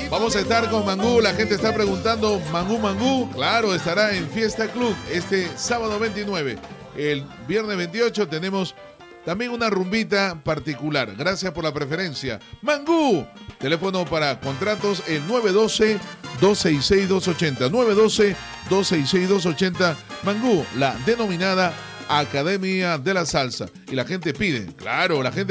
Vamos a estar con Mangú. La gente está preguntando, Mangú, claro, estará en Fiesta Club este sábado 29. El viernes 28 tenemos también una rumbita particular. Gracias por la preferencia. Mangú, teléfono para contratos el 912-266-280. 912-266-280. Mangú, la denominada Academia de la Salsa. Y la gente pide, claro, la gente